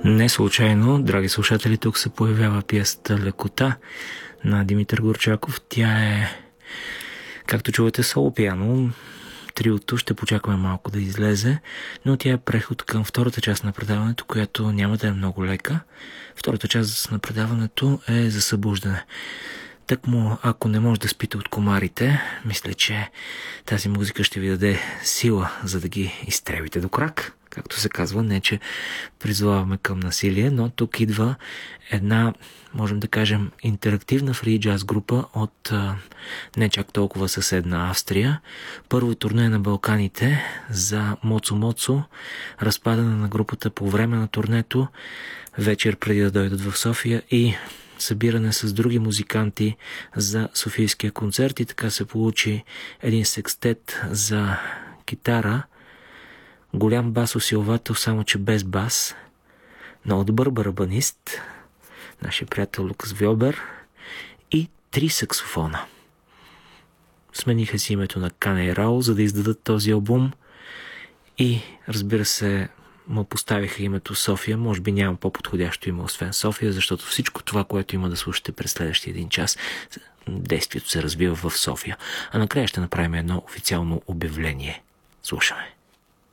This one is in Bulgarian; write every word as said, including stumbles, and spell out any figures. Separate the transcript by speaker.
Speaker 1: Не случайно, драги слушатели, тук се появява пиесата "Лекота" на Димитър Горчаков. Тя е, както чувате, соло пиано. Триото ще почакаме малко да излезе, но тя е преход към втората част на предаването, която няма да е много лека. Втората част на предаването е за събуждане. Тъкмо, ако не може да спите от комарите, мисля, че тази музика ще ви даде сила, за да ги изтребите до крак. Както се казва, не че призоваваме към насилие, но тук идва една, можем да кажем, интерактивна фри джаз група от а, не чак толкова съседна Австрия. Първо турне на Балканите за Моцо Моцо, разпадане на групата по време на турнето, вечер преди да дойдат в София и събиране с други музиканти за Софийския концерт, и така се получи един секстет за китара, голям бас-усилвател, само че без бас, много добър барабанист, нашия приятел Лукас Вьобер, и три саксофона. Смениха си името на Кане и Раул, за да издадат този албум, и разбира се, му поставиха името София. Може би няма по-подходящо име освен София, защото всичко това, което има да слушате през следващия един час, действието се развива в София. А накрая ще направим едно официално обявление. Слушаме.